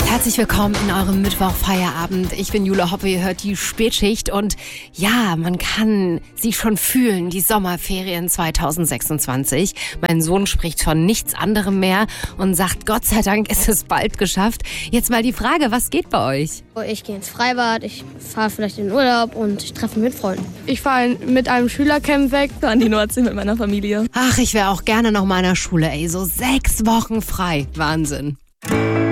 Herzlich willkommen in eurem Mittwoch-Feierabend. Ich bin Jule Hoppe, ihr hört die Spätschicht und ja, man kann sie schon fühlen, die Sommerferien 2026. Mein Sohn spricht von nichts anderem mehr und sagt, Gott sei Dank ist es bald geschafft. Jetzt mal die Frage, was geht bei euch? Ich gehe ins Freibad, ich fahre vielleicht in den Urlaub und ich treffe mich mit Freunden. Ich fahre mit einem Schülercamp weg an die Nordsee mit meiner Familie. Ach, ich wäre auch gerne noch mal in der Schule, ey, so 6 Wochen frei. Wahnsinn.